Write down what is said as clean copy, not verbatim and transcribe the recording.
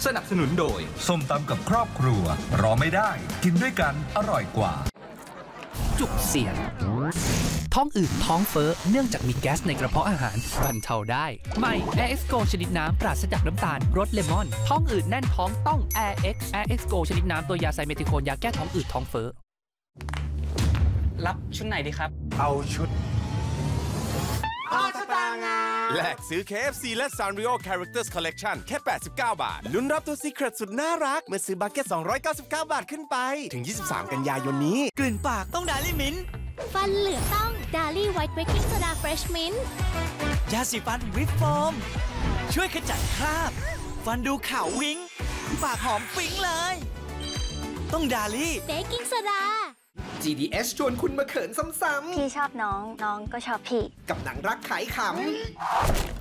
สนับสนุนโดยส้มตำกับครอบครัวรอไม่ได้กินด้วยกันอร่อยกว่าจุกเสียดท้องอืดท้องเฟ้อเนื่องจากมีแก๊สในกระเพาะอาหารบรรเทาได้ใหม่ Air X Go ชนิดน้ำปราศจากน้ำตาลรสเลมอนท้องอืดแน่นท้องต้อง Air X Go ชนิดน้ำตัวยาไซเมทิโคนยาแก้ท้องอืดท้องเฟ้อรับชุดไหนดีครับเอาชุดสตางค์แลกซื้อ KFC และ Sanrio Characters Collection แค่89 บาทลุ้นรับตัว Secret สุดน่ารักเมื่อซื้อบัคเก็ต299 บาทขึ้นไปถึง23 กันยายนนี้กลิ่นปากต้องดาลี่มิ้นฟันเหลืองต้องดาลี่ไวท์เบกกิ้งโซดาเฟรชมิ้นยาสีฟันวิปโฟมช่วยขจัดคราบฟันดูขาววิ้งปากหอมปิ๊งเลยต้องดาลี่เบกกิ้งโซดา GDS ชวนคุณมาเขินซ้ำๆพี่ชอบน้องก็ชอบพี่กับหนังรักขายขำ